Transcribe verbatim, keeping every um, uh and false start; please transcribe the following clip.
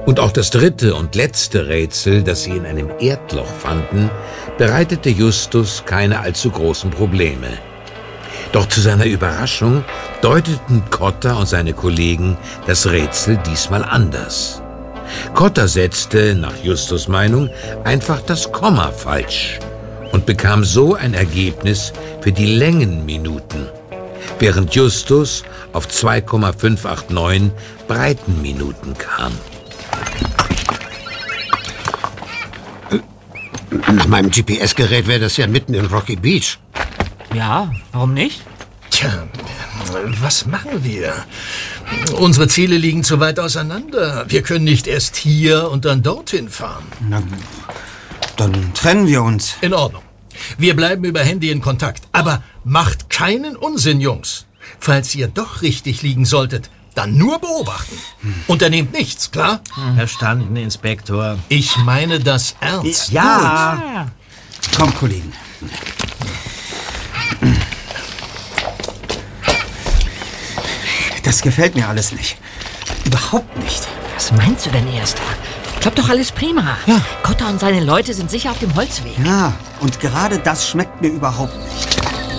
Und auch das dritte und letzte Rätsel, das sie in einem Erdloch fanden, bereitete Justus keine allzu großen Probleme. Doch zu seiner Überraschung deuteten Kotter und seine Kollegen das Rätsel diesmal anders. Kotter setzte, nach Justus' Meinung, einfach das Komma falsch und bekam so ein Ergebnis für die Längenminuten, während Justus auf zwei Komma fünf acht neun Breitenminuten kam. Nach meinem G P S-Gerät wäre das ja mitten in Rocky Beach. Ja, warum nicht? Tja, was machen wir? Unsere Ziele liegen zu weit auseinander. Wir können nicht erst hier und dann dorthin fahren. Na, dann trennen wir uns. In Ordnung. Wir bleiben über Handy in Kontakt. Aber macht keinen Unsinn, Jungs. Falls ihr doch richtig liegen solltet, dann nur beobachten. Unternehmt nichts, klar? Verstanden, Inspektor. Ich meine das ernst. Ja. Gut. Komm, Kollegen. Das gefällt mir alles nicht. Überhaupt nicht. Was meinst du denn, Erster? Klappt doch alles prima. Ja. Kotter und seine Leute sind sicher auf dem Holzweg. Ja, und gerade das schmeckt mir überhaupt nicht.